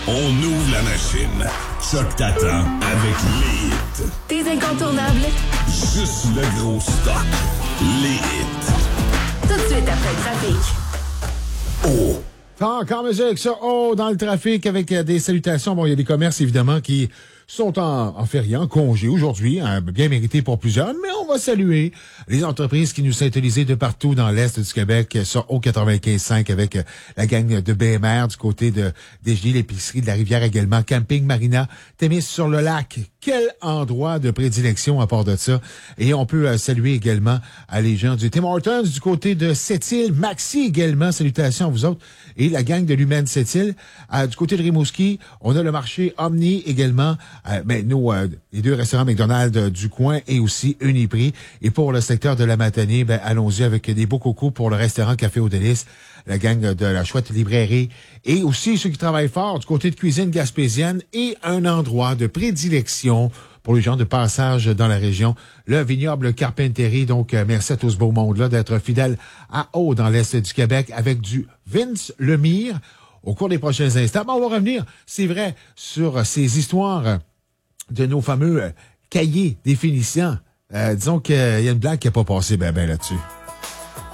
On ouvre la machine. Choc t'attend avec les hits. Tes incontournables. Juste le gros stock. Les hits. Tout de suite après le trafic. Oh! Encore musique, ça, dans le trafic avec des salutations. Bon, il y a des commerces, évidemment, qui sont en férié, en congé aujourd'hui, bien mérité pour plusieurs, mais on va saluer les entreprises qui nous syntonisent de partout dans l'Est du Québec, sur au 95.5 avec la gang de BMR du côté de Desjardins, l'épicerie de la Rivière également, Camping Marina, Témis sur le lac. Quel endroit de prédilection à part de ça. Et on peut saluer également les gens du Tim Hortons du côté de Sept-Îles, Maxi également, salutations à vous autres, et la gang de l'Humaine Sept-Îles. Du côté de Rimouski, on a le marché Omni également, les deux restaurants McDonald's du coin et aussi Uniprix. Et pour le secteur de la Matanée, allons-y avec des beaux cocos pour le restaurant Café aux Délices, la gang de la chouette librairie et aussi ceux qui travaillent fort du côté de cuisine gaspésienne et un endroit de prédilection pour les gens de passage dans la région, le vignoble Carpentier. Donc, merci à tout ce beau monde-là d'être fidèles à Haut dans l'Est du Québec avec du Vince Lemire. Au cours des prochains instants, on va revenir, c'est vrai, sur ces histoires de nos fameux cahiers définissants. Disons qu'il y a une blague qui n'a pas passé ben là-dessus.